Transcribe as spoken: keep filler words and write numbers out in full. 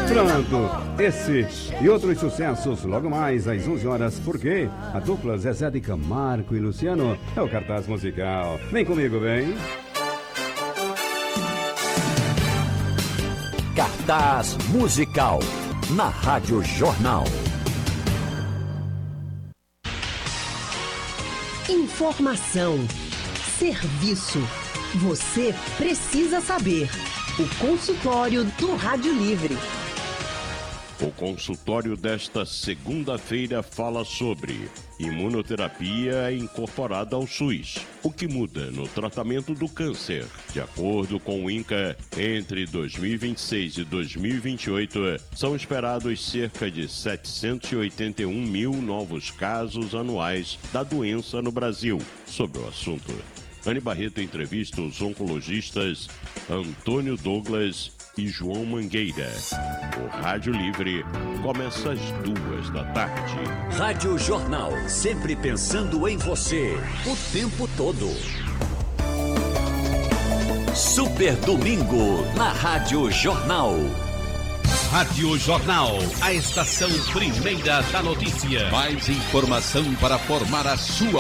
Pronto, esse e outros sucessos logo mais às onze horas, porque a dupla Zezé de Camargo e Luciano é o cartaz musical. Vem comigo, vem. Cartaz musical na Rádio Jornal. Informação, serviço. Você precisa saber. O consultório do Rádio Livre. O consultório desta segunda-feira fala sobre imunoterapia incorporada ao SUS. O que muda no tratamento do câncer? De acordo com o INCA, entre dois mil e vinte e seis e dois mil e vinte e oito, são esperados cerca de setecentos e oitenta e um mil novos casos anuais da doença no Brasil. Sobre o assunto, Anne Barreto entrevista os oncologistas Antônio Douglas e João Mangueira. O Rádio Livre começa às duas da tarde. Rádio Jornal, sempre pensando em você, o tempo todo. Super Domingo, na Rádio Jornal. Rádio Jornal, a estação primeira da notícia. Mais informação para formar a sua